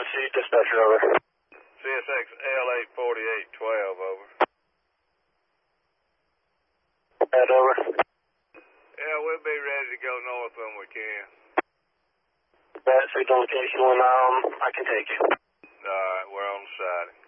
CSC dispatcher, over. CSX L84812, over. Head over. Yeah, we'll be ready to go north when we can. That signal location when I can take you. Alright, we're on the side.